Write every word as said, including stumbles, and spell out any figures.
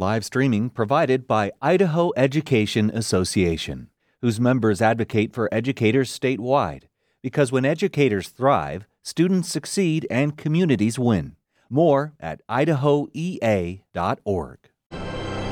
live streaming provided by Idaho Education Association, whose members advocate for educators statewide. Because when educators thrive, students succeed and communities win. More at idaho e a dot org.